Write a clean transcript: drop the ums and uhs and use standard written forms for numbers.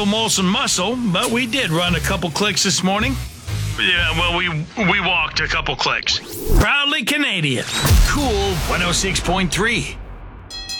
of Molson muscle, but we did run a couple clicks this morning. Yeah, well, we walked a couple clicks. Proudly Canadian. Cool 106.3.